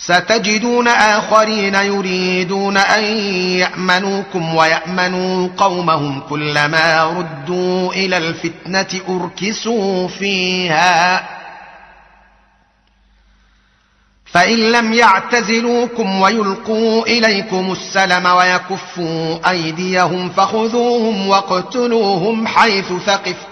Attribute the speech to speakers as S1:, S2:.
S1: ستجدون آخرين يريدون أن يأمنوكم ويأمنوا قومهم كلما ردوا إلى الفتنة أركسوا فيها فإن لم يعتزلوكم ويلقوا إليكم السلم ويكفوا أيديهم فخذوهم واقتلوهم حيث ثقفتموهم